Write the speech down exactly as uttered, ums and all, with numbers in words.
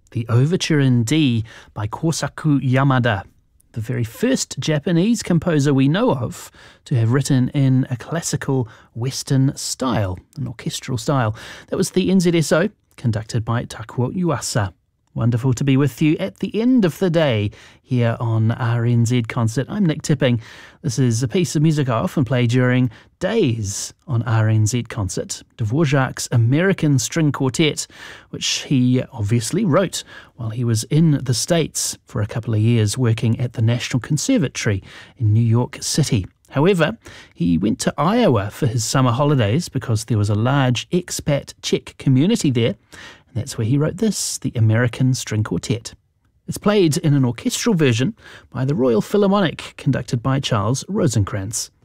the Overture in D by Kosaku Yamada, the very first Japanese composer we know of to have written in a classical Western style, an orchestral style. That was the N Z S O, conducted by Takuo Yuasa. Wonderful to be with you at the end of the day here on R N Z Concert. I'm Nick Tipping. This is a piece of music I often play during days on R N Z Concert, Dvorak's American String Quartet, which he obviously wrote while he was in the States for a couple of years working at the National Conservatory in New York City. However, he went to Iowa for his summer holidays because there was a large expat Czech community there. And that's where he wrote this, the American String Quartet. It's played in an orchestral version by the Royal Philharmonic, conducted by Charles Rosenkrantz.